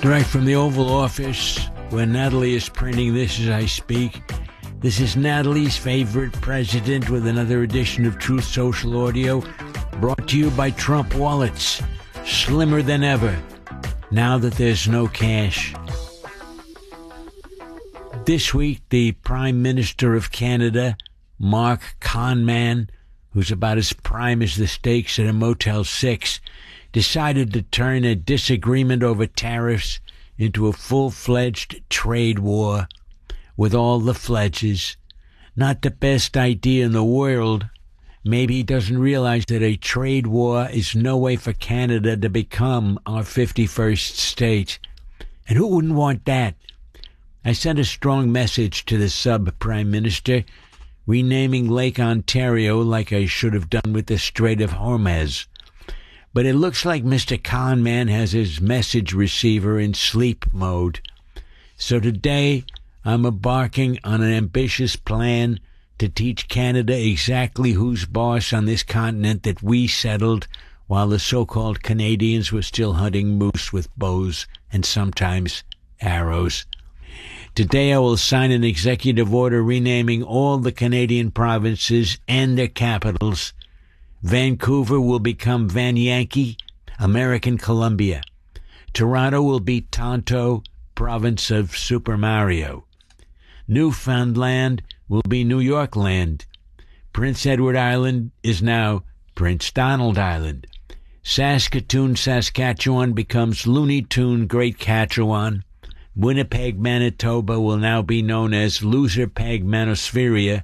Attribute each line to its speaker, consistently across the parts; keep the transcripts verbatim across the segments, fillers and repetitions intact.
Speaker 1: Direct from the Oval Office, where Natalie is printing this as I speak. This is Natalie's favorite president with another edition of Truth Social Audio, brought to you by Trump Wallets, slimmer than ever, now that there's no cash. This week, the Prime Minister of Canada, Mark Conman, who's about as prime as the steaks at a Motel six, decided to turn a disagreement over tariffs into a full-fledged trade war with all the fledges. Not the best idea in the world. Maybe he doesn't realize that a trade war is no way for Canada to become our fifty-first state. And who wouldn't want that? I sent a strong message to the sub-prime minister, renaming Lake Ontario like I should have done with the Strait of Hormuz. But it looks like Mister Conman has his message receiver in sleep mode. So today, I'm embarking on an ambitious plan to teach Canada exactly who's boss on this continent that we settled while the so-called Canadians were still hunting moose with bows and sometimes arrows. Today I will sign an executive order renaming all the Canadian provinces and their capitals. Vancouver will become Van Yankee, American Columbia. Toronto will be Tonto, province of Super Mario. Newfoundland will be New York Land. Prince Edward Island is now Prince Donald Island. Saskatoon, Saskatchewan becomes Looney Tune Great Catchewan. Winnipeg, Manitoba will now be known as Loserpeg Manospheria.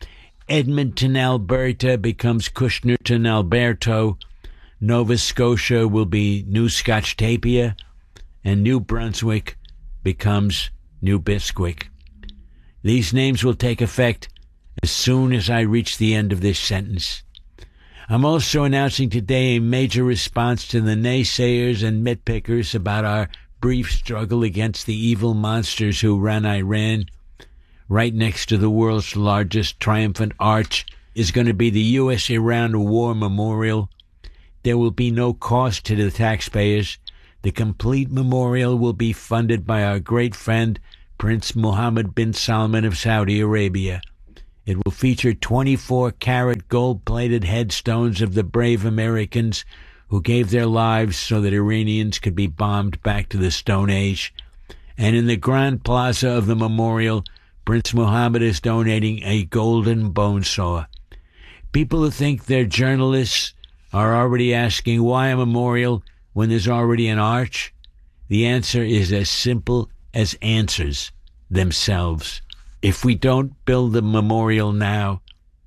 Speaker 1: Edmonton, Alberta becomes Kushnerton, Alberto. Nova Scotia will be New Scotchtapia. And New Brunswick becomes New Bisquick. These names will take effect as soon as I reach the end of this sentence. I'm also announcing today a major response to the naysayers and nitpickers about our brief struggle against the evil monsters who ran Iran. Right next to the world's largest triumphant arch is going to be the U S Iran War Memorial. There will be no cost to the taxpayers. The complete memorial will be funded by our great friend, Prince Mohammed bin Salman of Saudi Arabia. It will feature twenty-four karat gold-plated headstones of the brave Americans who gave their lives so that Iranians could be bombed back to the Stone Age. And in the Grand Plaza of the memorial, Prince Mohammed is donating a golden bone saw. People who think they're journalists are already asking why a memorial when there's already an arch. The answer is as simple as answers themselves. If we don't build the memorial now,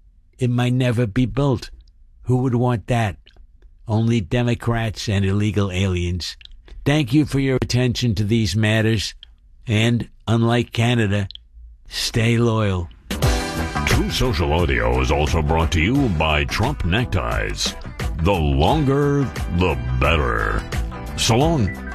Speaker 1: it might never be built. Who would want that? Only Democrats and illegal aliens. Thank you for your attention to these matters, and, unlike Canada, stay loyal.
Speaker 2: True Social Audio is also brought to you by Trump Neckties. The longer, the better. So long.